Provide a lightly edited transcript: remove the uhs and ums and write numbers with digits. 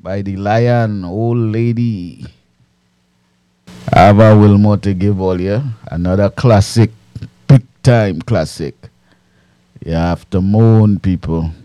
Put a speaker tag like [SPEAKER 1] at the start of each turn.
[SPEAKER 1] by the Lion Old Lady. Ava Wilmot give all you another classic, big time classic. You have to moan, people.